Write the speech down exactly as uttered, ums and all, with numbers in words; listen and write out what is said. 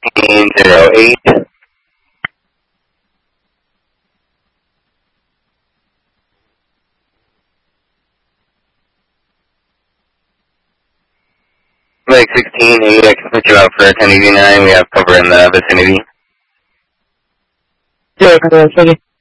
sixteen zero eight. Like sixteen eight, I can put you out for ten eighty-nine. We have cover in the vicinity. Zero, control,